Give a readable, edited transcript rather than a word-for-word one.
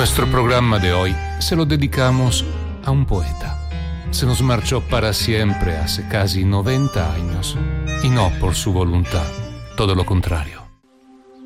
Nuestro programa de hoy se lo dedicamos a un poeta. Se nos marchó para siempre hace casi 90 años. Y no por su voluntad, todo lo contrario.